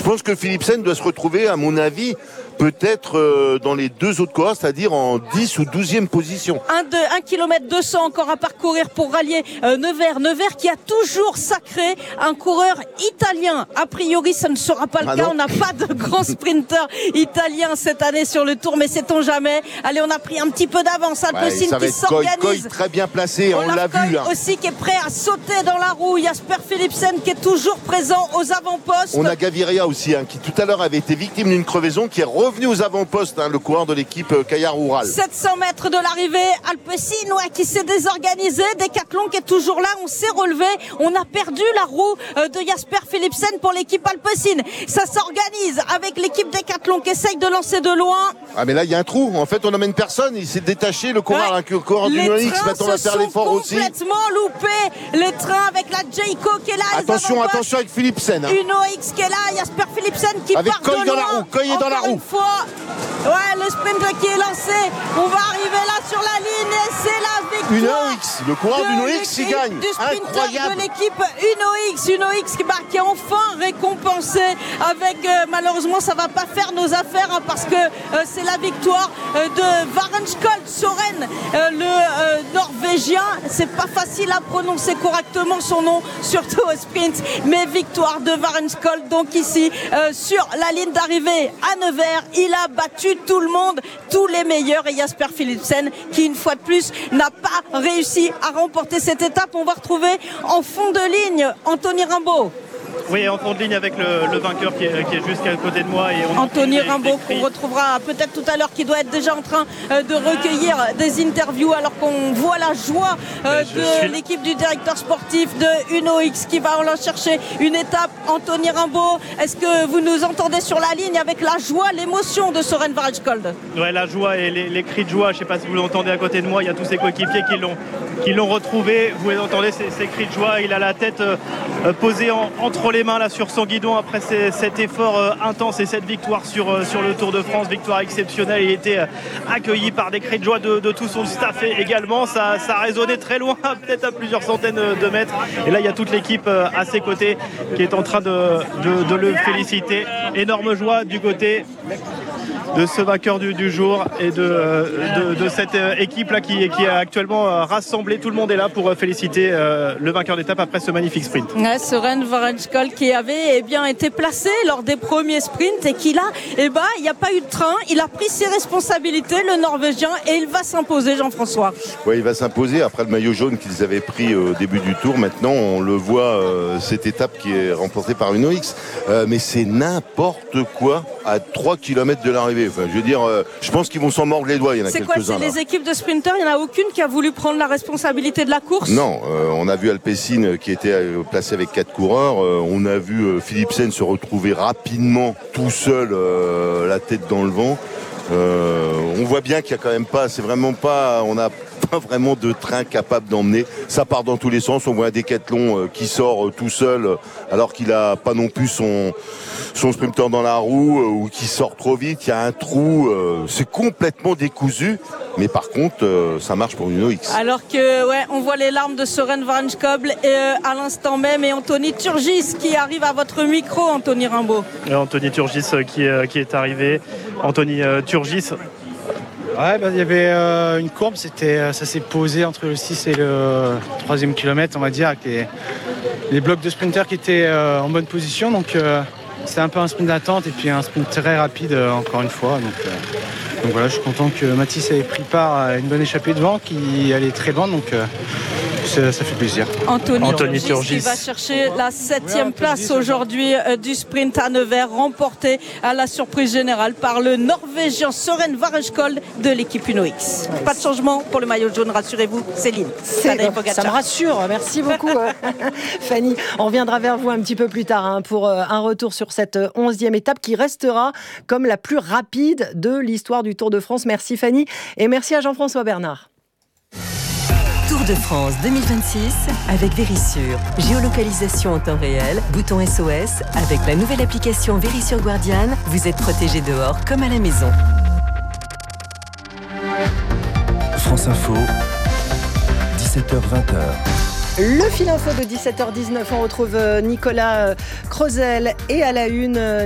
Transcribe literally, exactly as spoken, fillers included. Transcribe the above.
pense que Philipsen doit se retrouver, à mon avis, peut-être euh, dans les deux autres coureurs, c'est-à-dire en dix ou douzième position. un kilomètre deux cents encore à parcourir pour rallier euh, Nevers. Nevers qui a toujours sacré un coureur italien. A priori, ça ne sera pas le ah cas. Non. On n'a pas de grand sprinter italien cette année sur le Tour, mais sait-on jamais. Allez, on a pris un petit peu d'avance. Alpecin ouais, qui s'organise. Coy, Coy très bien placé, on l'a vu. Hein. Aussi qui est prêt à sauter dans la roue. Jasper Philipsen qui est toujours présent aux avant-postes. On a Gaviria aussi, hein, qui tout à l'heure avait été victime d'une crevaison, qui est revenu aux avant-postes, hein, le coureur de l'équipe euh, Caillard Oural. sept cents mètres de l'arrivée, Alpecin ouais, qui s'est désorganisé, Decathlon qui est toujours là, on s'est relevé, on a perdu la roue euh, de Jasper Philipsen pour l'équipe Alpecin. Ça s'organise avec l'équipe Decathlon qui essaye de lancer de loin. Ah mais là il y a un trou, en fait on n'emmène personne, il s'est détaché, le coureur, ouais. le coureur du Noix, maintenant on va faire l'effort aussi. Les trains se sont complètement loupés, les trains avec la Jayco qui est là. Attention, attention avec Philipsen. Hein. Uno X qui est là, Jasper Philipsen qui avec part Coy de dans loin. la roue, Coy est dans la roue. Une fois. Ouais, le sprint qui est lancé, on va arriver là sur la ligne et c'est la victoire. Uno X, le coureur d'Uno X il gagne. Du sprinter incroyable. De l'équipe Uno X, Uno X qui, bah, qui est enfin récompensé avec euh, malheureusement ça va pas faire nos affaires hein, parce que euh, c'est la victoire euh, de Varenskold Soren, euh, le euh, Norvégien. C'est pas facile à prononcer correctement son nom, surtout au sprint, mais victoire de Varenskold donc ici euh, sur la ligne d'arrivée à Nevers. Il a battu tout le monde, tous les meilleurs et Jasper Philipsen qui une fois de plus n'a pas réussi à remporter cette étape. On va retrouver en fond de ligne Anthony Rimbaud. Oui, en fond de ligne avec le, le vainqueur qui est, qui est juste à côté de moi. Et on Anthony Rimbaud qu'on retrouvera peut-être tout à l'heure, qui doit être déjà en train euh, de recueillir des interviews alors qu'on voit la joie euh, de suis... l'équipe du directeur sportif de Uno X qui va en chercher une étape. Anthony Rimbaud, est-ce que vous nous entendez sur la ligne avec la joie, l'émotion de Soren Varenskold? Ouais, la joie et les, les cris de joie, je ne sais pas si vous l'entendez à côté de moi, il y a tous ses coéquipiers qui l'ont qui l'ont retrouvé. Vous entendez ces, ces cris de joie, il a la tête euh, posée en, entre les mains là sur son guidon après ces, cet effort euh, intense et cette victoire sur, euh, sur le Tour de France, victoire exceptionnelle. Il était euh, accueilli par des cris de joie de, de tout son staff également. Ça, ça a résonné très loin, peut-être à plusieurs centaines de mètres. Et là, il y a toute l'équipe euh, à ses côtés qui est en train de, de, de le féliciter. Énorme joie du côté de ce vainqueur du, du jour et de, de, de cette équipe là qui, qui a actuellement rassemblé. Tout le monde est là pour féliciter euh, le vainqueur d'étape après ce magnifique sprint. Ouais, Soren Varenskold qui avait eh bien, été placé lors des premiers sprints et qui là, eh ben, il n'y a pas eu de train, il a pris ses responsabilités, le Norvégien, et il va s'imposer, Jean-François. Oui, il va s'imposer après le maillot jaune qu'ils avaient pris au début du tour. Maintenant, on le voit, euh, cette étape qui est remportée par Uno X, euh, mais c'est n'importe quoi à trois kilomètres de l'arrivée. Enfin, je veux dire, euh, je pense qu'ils vont s'en mordre les doigts. Il y en a c'est quelques-uns. C'est quoi, c'est les équipes de sprinters, il n'y en a aucune qui a voulu prendre la responsabilité de la course? Non, euh, on a vu Alpecin qui était placé avec quatre coureurs. Euh, on a vu euh, Philipsen se retrouver rapidement tout seul, euh, la tête dans le vent. Euh, on voit bien qu'il y a quand même pas, c'est vraiment pas, on n'a pas vraiment de train capable d'emmener. Ça part dans tous les sens. On voit un Decathlon euh, qui sort euh, tout seul, euh, alors qu'il a pas non plus son son sprinter dans la roue, euh, ou qui sort trop vite. Il y a un trou. Euh, c'est complètement décousu. Mais par contre, euh, ça marche pour Uno X. Alors que, ouais, on voit les larmes de Soren Varenskold euh, à l'instant même, et Anthony Turgis qui arrive à votre micro, Anthony Rimbaud. Et Anthony Turgis euh, qui, euh, qui est arrivé. Anthony euh, Turgis. Ouais, bah, il y avait euh, une courbe, c'était, ça s'est posé entre le six et le troisième kilomètre, on va dire, avec les, les blocs de sprinters qui étaient euh, en bonne position. Donc, euh, c'était un peu un sprint d'attente et puis un sprint très rapide, euh, encore une fois. Donc, euh, donc voilà, je suis content que Mathis ait pris part à une bonne échappée devant, qui allait très loin. Donc, euh, ça, ça fait plaisir. Anthony, Anthony Turgis qui va chercher la septième place aujourd'hui euh, du sprint à Nevers, remporté à la surprise générale par le Norvégien Soren Varenskold de l'équipe Uno X. Pas de changement pour le maillot jaune, rassurez-vous, Céline. Ça me rassure, merci beaucoup Fanny. On reviendra vers vous un petit peu plus tard hein, pour euh, un retour sur cette onzième étape qui restera comme la plus rapide de l'histoire du Tour de France. Merci Fanny et merci à Jean-François Bernard. Tour de France deux mille vingt-six avec Verisure. Géolocalisation en temps réel, bouton S O S. Avec la nouvelle application Verisure Guardian, vous êtes protégé dehors comme à la maison. France Info, dix-sept heures vingt. Le fil info de dix-sept heures dix-neuf, on retrouve Nicolas Crozel et à la une